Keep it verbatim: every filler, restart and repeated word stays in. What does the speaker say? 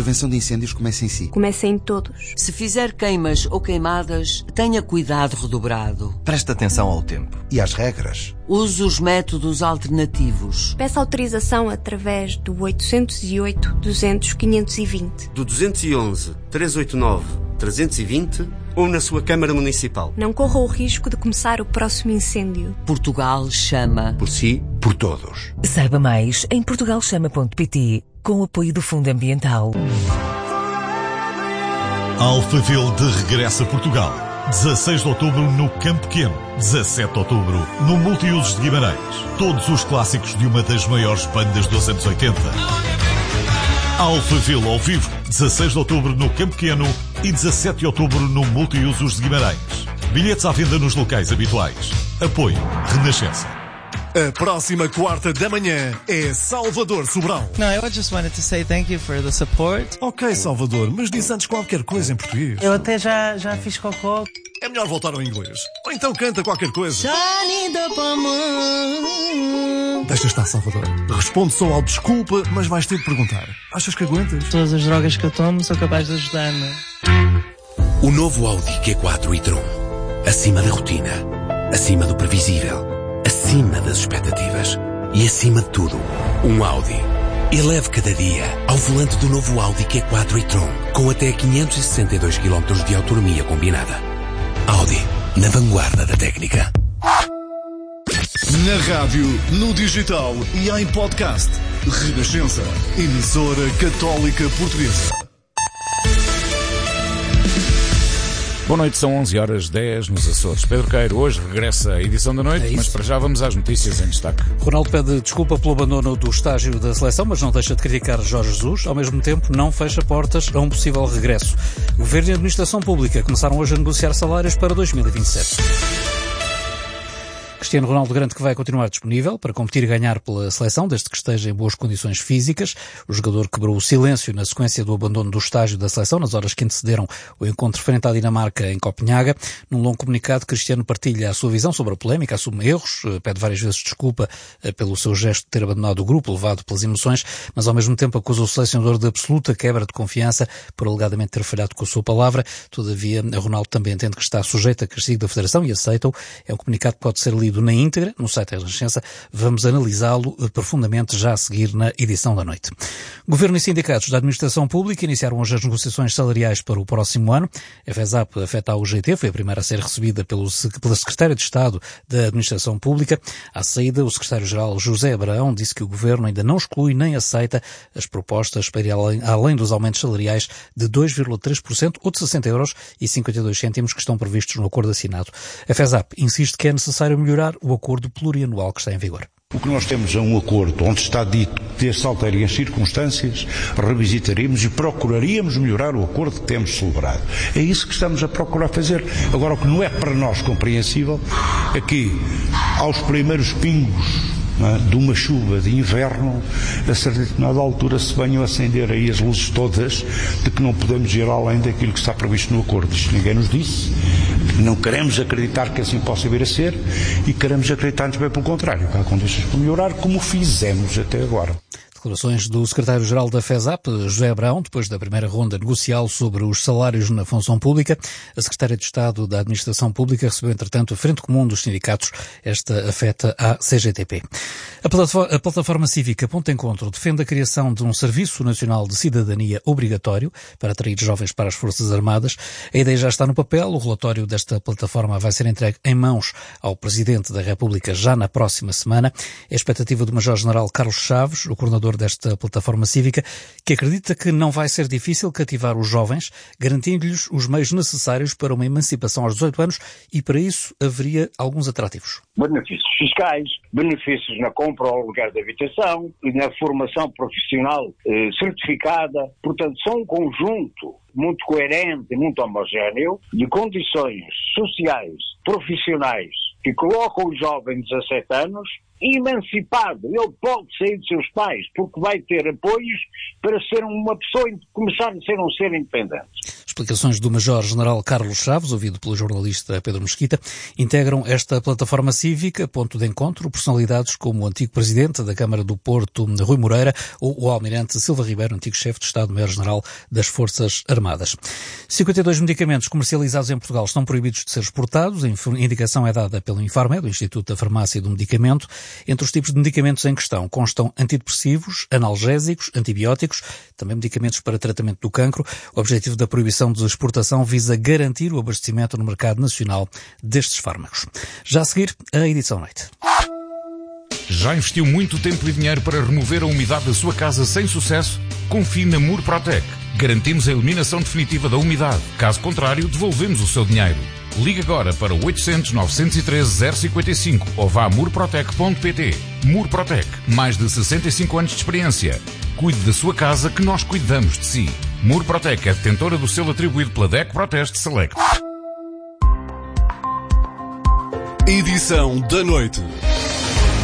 prevenção de incêndios começa em si. Começa em todos. Se fizer queimas ou queimadas, tenha cuidado redobrado. Preste atenção ao tempo e às regras. Use os métodos alternativos. Peça autorização através do oitocentos e oito, duzentos, quinhentos e vinte. Do duzentos e onze, trezentos e oitenta e nove, trezentos e vinte ou na sua Câmara Municipal. Não corra o risco de começar o próximo incêndio. Portugal chama. Por si, por todos. Saiba mais em portugal chama ponto pt, com o apoio do Fundo Ambiental. Alphaville de regresso a Portugal. dezasseis de outubro no Campo Pequeno. dezassete de outubro no Multiusos de Guimarães. Todos os clássicos de uma das maiores bandas dos anos oitenta. Alphaville ao vivo. dezasseis de outubro no Campo Pequeno e dezassete de outubro no Multiusos de Guimarães. Bilhetes à venda nos locais habituais. Apoio Renascença. A próxima quarta da manhã é Salvador Sobral. No, I just wanted to say thank you for the support. Ok, Salvador, mas disse antes qualquer coisa em português. Eu até já, já fiz cocó. É melhor voltar ao inglês. Ou então canta qualquer coisa. Deixa estar, Salvador. Responde só ao desculpa, mas vais ter de perguntar. Achas que aguentas? Todas as drogas que eu tomo sou capaz de ajudar-me. O novo Audi Q quatro e-tron. Acima da rotina. Acima do previsível. Acima das expectativas. E acima de tudo, um Audi. Eleve cada dia ao volante do novo Audi Q quatro e-tron, com até quinhentos e sessenta e dois quilómetros de autonomia combinada. Audi, na vanguarda da técnica. Na rádio, no digital e em podcast. Renascença, emissora católica portuguesa. Boa noite, são onze horas e dez nos Açores. Pedro Queiro, hoje regressa a edição da noite, é mas para já vamos às notícias em destaque. Ronaldo pede desculpa pelo abandono do estágio da seleção, mas não deixa de criticar Jorge Jesus. Ao mesmo tempo, não fecha portas a um possível regresso. O Governo e a Administração Pública começaram hoje a negociar salários para dois mil e vinte e sete. Cristiano Ronaldo garante que vai continuar disponível para competir e ganhar pela seleção, desde que esteja em boas condições físicas. O jogador quebrou o silêncio na sequência do abandono do estágio da seleção, nas horas que antecederam o encontro frente à Dinamarca em Copenhaga. Num longo comunicado, Cristiano partilha a sua visão sobre a polémica, assume erros, pede várias vezes desculpa pelo seu gesto de ter abandonado o grupo, levado pelas emoções, mas ao mesmo tempo acusa o selecionador de absoluta quebra de confiança por alegadamente ter falhado com a sua palavra. Todavia, Ronaldo também entende que está sujeito a castigo da Federação e aceita-o. É um comunicado que pode ser lido na íntegra, no site da Renascença. Vamos analisá-lo profundamente já a seguir na edição da noite. Governo e sindicatos da Administração Pública iniciaram hoje as negociações salariais para o próximo ano. A FESAP afeta a U G T, foi a primeira a ser recebida pelo, pela Secretária de Estado da Administração Pública. À saída, o Secretário-Geral José Abraão disse que o Governo ainda não exclui nem aceita as propostas para ir além, além dos aumentos salariais de dois vírgula três por cento ou de sessenta euros e cinquenta e dois cêntimos que estão previstos no acordo assinado. A FESAP insiste que é necessário melhorar o acordo plurianual que está em vigor. O que nós temos é um acordo onde está dito que, desde alterem as circunstâncias, revisitaríamos e procuraríamos melhorar o acordo que temos celebrado. É isso que estamos a procurar fazer. Agora, o que não é para nós compreensível é que, aos primeiros pingos de uma chuva de inverno, a certa determinada altura se venham acender aí as luzes todas de que não podemos ir além daquilo que está previsto no acordo. Isto ninguém nos disse. Não queremos acreditar que assim possa vir a ser e queremos acreditar-nos bem pelo contrário, que há condições para melhorar, como fizemos até agora. Declarações do secretário-geral da FESAP, José Abraão, depois da primeira ronda negocial sobre os salários na função pública. A secretária de Estado da Administração Pública recebeu, entretanto, a Frente Comum dos Sindicatos. Esta afeta a C G T P. A plataforma, a plataforma cívica Ponto Encontro defende a criação de um Serviço Nacional de Cidadania obrigatório para atrair jovens para as Forças Armadas. A ideia já está no papel. O relatório desta plataforma vai ser entregue em mãos ao Presidente da República já na próxima semana. É a expectativa do Major-General Carlos Chaves, o coordenador desta plataforma cívica, que acredita que não vai ser difícil cativar os jovens, garantindo-lhes os meios necessários para uma emancipação aos dezoito anos e, para isso, haveria alguns atrativos. Benefícios fiscais, benefícios na compra ou lugar de habitação, na formação profissional eh, certificada. Portanto, são um conjunto muito coerente e muito homogéneo de condições sociais, profissionais, que colocam o jovem de dezassete anos emancipado, ele pode sair dos seus pais, porque vai ter apoios para ser uma pessoa, começar a ser um ser independente. Explicações do Major-General Carlos Chaves, ouvido pelo jornalista Pedro Mesquita, integram esta plataforma cívica, ponto de encontro, personalidades como o antigo Presidente da Câmara do Porto, Rui Moreira, ou o Almirante Silva Ribeiro, antigo chefe de Estado-Maior-General das Forças Armadas. cinquenta e dois medicamentos comercializados em Portugal estão proibidos de ser exportados. A indicação é dada pelo Infarmed, o Instituto da Farmácia e do Medicamento. Entre os tipos de medicamentos em questão constam antidepressivos, analgésicos, antibióticos, também medicamentos para tratamento do cancro. O objetivo da proibição de exportação visa garantir o abastecimento no mercado nacional destes fármacos. Já a seguir, a edição noite. Já investiu muito tempo e dinheiro para remover a umidade da sua casa sem sucesso? Confie na Murprotec. Garantimos a eliminação definitiva da umidade. Caso contrário, devolvemos o seu dinheiro. Ligue agora para oitocentos, novecentos e treze, zero cinquenta e cinco ou vá a murprotec ponto pt. Murprotec, mais de sessenta e cinco anos de experiência. Cuide da sua casa que nós cuidamos de si. Murprotec é detentora do selo atribuído pela D E C Proteste Select. Edição da noite.